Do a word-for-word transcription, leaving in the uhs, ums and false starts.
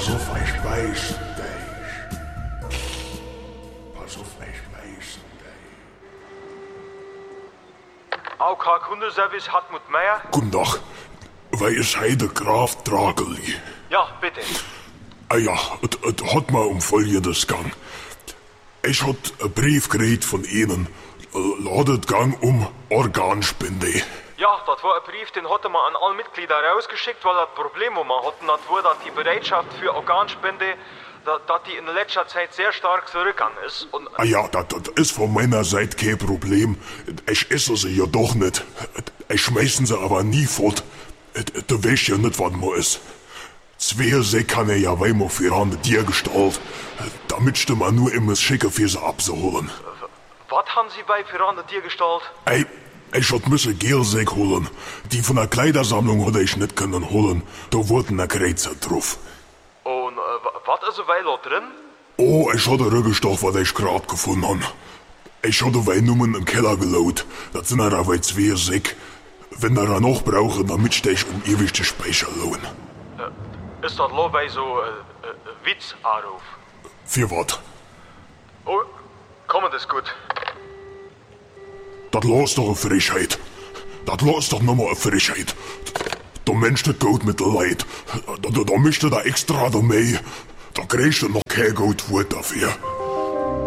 Pass auf, ich weiß dich. Pass auf, ich weiß dich. A O K Kundenservice Hartmut Meier. Guten Tag. Wer ist heute Graf Drageli? Ja, bitte. Ah ja, es hat mal um Folgendes gegangen. Ich hat einen Brief gekriegt von Ihnen. Ladet gang um Organspende. Ja, das war ein Brief, den hatte man an alle Mitglieder rausgeschickt, weil das Problem, wo man hatten, das war, dass die Bereitschaft für Organspende, dass, dass die in letzter Zeit sehr stark zurückgegangen ist. Und Ah ja, das, das ist von meiner Seite kein Problem. Ich esse sie ja doch nicht. Ich schmeißen sie aber nie fort. Du weißt ja nicht, was man ist. Zwei Säcke kann er ja weimar für eine Tiergestalt. Damit du man nur immer schicken für sie abzuholen. Was haben Sie bei für eine Tiergestalt? Ey, ich hat müsse Gelsäck holen. Die von der Kleidersammlung hätte ich nicht können holen. Da wurden ein Kreuzer drauf. Und äh, was ist weil da drin? Oh, ich hatte Rückgestoch, was ich gerade gefunden habe. Ich hatte weil nur in den Keller gelaut. Das sind aber zwei Säcke. Wenn er noch brauchen, damit steh ich um ewig die Speicher lohn. Äh, ist das lo bei so äh, äh, Witzanruf? Für was? Oh, komm, das ist gut. Das los doch eine Frechheit. Das los doch nochmal eine Frechheit. Der Mensch, das geht mit der Leid. Da, da, da mischt er da extra da mehr. Da kriegst du noch kein Geld dafür.